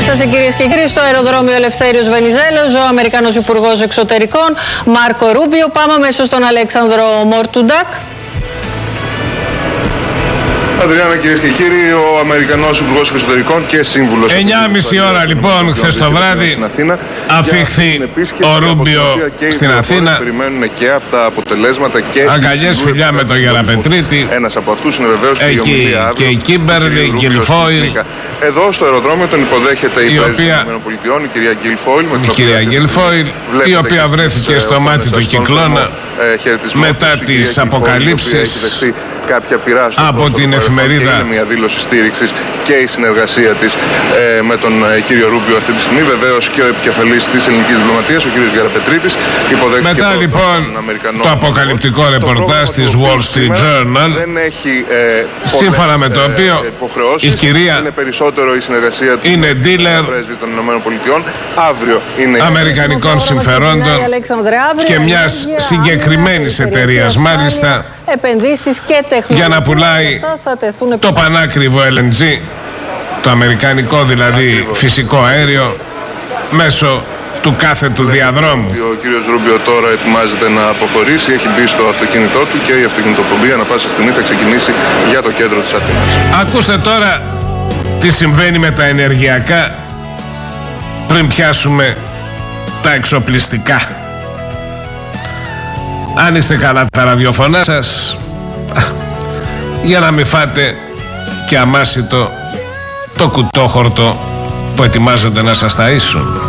έφτασε, κυρίες και κύριοι, στο αεροδρόμιο Ελευθέριος Βενιζέλος ο Αμερικανός Υπουργός Εξωτερικών Μάρκο Ρούμπιο. Πάμε αμέσως στον Αλέξανδρο Μορτουντάκ. Αδριάννα, κυρίες και κύριοι, ο Αμερικανός Υπουργός Εξωτερικών και σύμβουλος. 9.30 ώρα λοιπόν χθες το βράδυ αφήχθη ο Ρούμπιο στην Αθήνα. Περιμένουν και από τα αποτελέσματα και αγκαλιές, φιλιά με τον Γεραπετρίτη. Ένας από αυτούς είναι βεβαίως και η Κίμπερλι, η Γκιλφόιλ. Εδώ στο αεροδρόμιο τον υποδέχεται η Πρέσβυρα των ΗΠΑ, η κυρία Γκιλφόιλ. Η κυρία Γκιλφόιλ, η οποία βρέθηκε στο μάτι του κυκλώνα μετά τις αποκαλύψεις από την εφημερίδα. Είναι μια δήλωση στήριξης και η συνεργασία της με τον κύριο Ρούμπιο αυτή τη στιγμή. Βεβαίως και ο επικεφαλής της ελληνικής διπλωματίας, ο κύριος Γεραπετρίτης, υποδέχθηκε. Μετά λοιπόν το αποκαλυπτικό ρεπορτάζ της Wall Street Journal, σύμφωνα με το οποίο η κυρία είναι dealer αμερικανικών συμφερόντων και μιας συγκεκριμένης εταιρείας μάλιστα, για να πουλάει το πανάκριβο LNG, το αμερικανικό δηλαδή φυσικό αέριο, μέσω του κάθετου διαδρόμου. Ο κύριος Ρούμπιο τώρα ετοιμάζεται να αποχωρήσει, έχει μπει στο αυτοκίνητό του και η αυτοκινητοπομπή ανά πάσα στιγμή θα ξεκινήσει για το κέντρο της Αθήνας. Ακούστε τώρα τι συμβαίνει με τα ενεργειακά πριν πιάσουμε τα εξοπλιστικά. Αν είστε καλά τα ραδιοφωνά σας, για να μην φάτε και αμάσιτο το κουτόχορτο που ετοιμάζονται να σας ταΐσουν.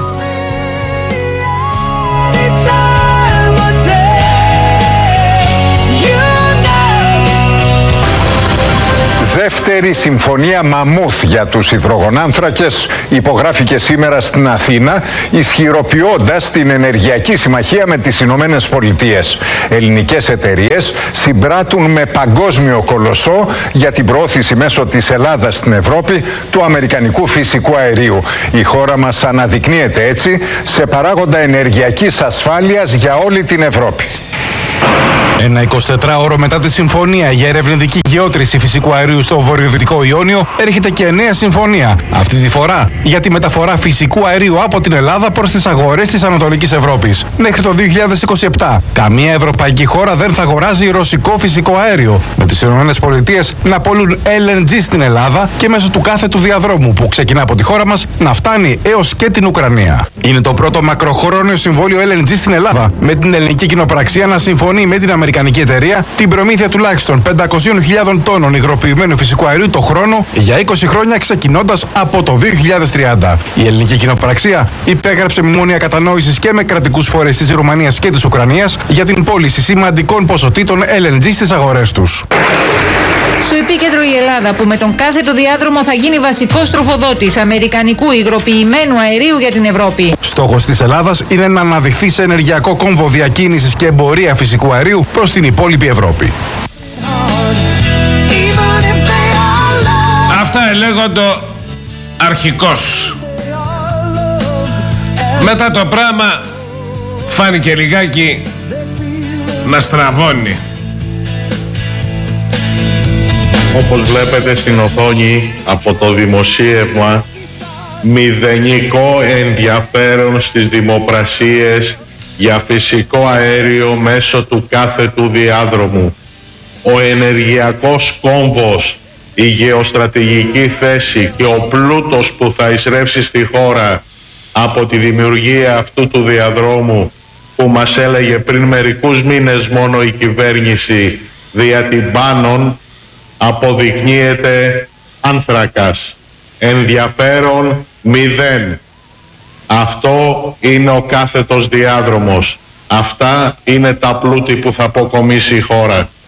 Δεύτερη συμφωνία Μαμούθ για τους υδρογονάνθρακες υπογράφηκε σήμερα στην Αθήνα, ισχυροποιώντας την ενεργειακή συμμαχία με τις Ηνωμένες Πολιτείες. Ελληνικές εταιρείες συμπράττουν με παγκόσμιο κολοσσό για την προώθηση μέσω της Ελλάδας στην Ευρώπη του αμερικανικού φυσικού αερίου. Η χώρα μας αναδεικνύεται έτσι σε παράγοντα ενεργειακής ασφάλειας για όλη την Ευρώπη. Ένα 24ωρο μετά τη συμφωνία για ερευνητική γεώτρηση φυσικού αερίου στο βορειοδυτικό Ιόνιο, έρχεται και νέα συμφωνία. Αυτή τη φορά για τη μεταφορά φυσικού αερίου από την Ελλάδα προς τις αγορές της Ανατολικής Ευρώπης. Μέχρι το 2027, καμία ευρωπαϊκή χώρα δεν θα αγοράζει ρωσικό φυσικό αέριο, με τις ΗΠΑ να πωλούν LNG στην Ελλάδα και μέσω του κάθετου διαδρόμου που ξεκινά από τη χώρα μας να φτάνει έως και την Ουκρανία. Είναι το πρώτο μακροχρόνιο συμβόλαιο LNG στην Ελλάδα, με την ελληνική κοινοπραξία να συμφωνεί με την αμερικανική εταιρεία την προμήθεια τουλάχιστον 500.000 τόνων υγροποιημένου φυσικού αερίου το χρόνο για 20 χρόνια, ξεκινώντας από το 2030. Η ελληνική κοινοπραξία υπέγραψε μνημόνια κατανόησης και με κρατικούς φορείς της Ρουμανίας και της Ουκρανίας για την πώληση σημαντικών ποσοτήτων LNG στις αγορές τους. Στο επίκεντρο η Ελλάδα, που με τον κάθετο διάδρομο θα γίνει βασικός τροφοδότης αμερικανικού υγροποιημένου αερίου για την Ευρώπη. Στόχος της Ελλάδας είναι να αναδειχθεί σε ενεργειακό κόμβο διακίνησης και εμπορία φυσικού αερίου προς την υπόλοιπη Ευρώπη. Αυτά ελέγχοντο αρχικώς. Μετά το πράγμα φάνηκε λιγάκι να στραβώνει. Όπως βλέπετε στην οθόνη από το δημοσίευμα, μηδενικό ενδιαφέρον στις δημοπρασίες για φυσικό αέριο μέσω του κάθετου διάδρομου. Ο ενεργειακός κόμβος, η γεωστρατηγική θέση και ο πλούτος που θα εισρεύσει στη χώρα από τη δημιουργία αυτού του διαδρόμου, που μας έλεγε πριν μερικούς μήνες μόνο η κυβέρνηση δια την Πάνων, αποδεικνύεται άνθρακας. Ενδιαφέρον μηδέν. Αυτό είναι ο κάθετος διάδρομος. Αυτά είναι τα πλούτη που θα αποκομίσει η χώρα.